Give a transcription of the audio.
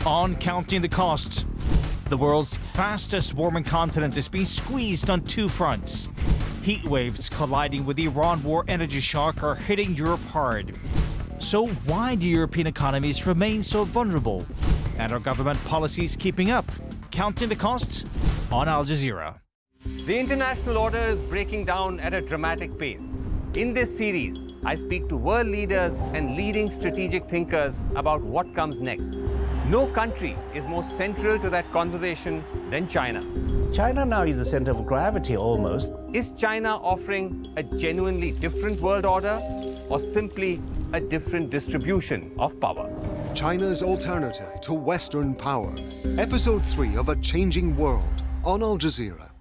on Counting the Cost. The world's fastest warming continent is being squeezed on two fronts. Heat waves colliding with the Iran war energy shock are hitting Europe hard. So why do European economies remain so vulnerable? And are government policies keeping up? Counting the Costs on Al Jazeera. The international order is breaking down at a dramatic pace. In this series, I speak to world leaders and leading strategic thinkers about what comes next. No country is more central to that conversation than China. China now is the center of gravity almost. Is China offering a genuinely different world order or simply a different distribution of power? China's alternative to Western power. Episode 3 of A Changing World on Al Jazeera.